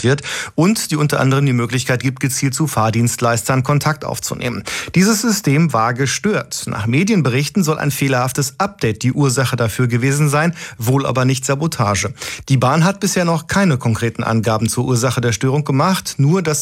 verwendet wird und die unter anderem die Möglichkeit gibt, gezielt zu Fahrdienstleistern Kontakt aufzunehmen. Dieses System war gestört. Nach Medienberichten soll ein fehlerhaftes Update die Ursache dafür gewesen sein, wohl aber nicht Sabotage. Die Bahn hat bisher noch keine konkreten Angaben zur Ursache der Störung gemacht, nur dass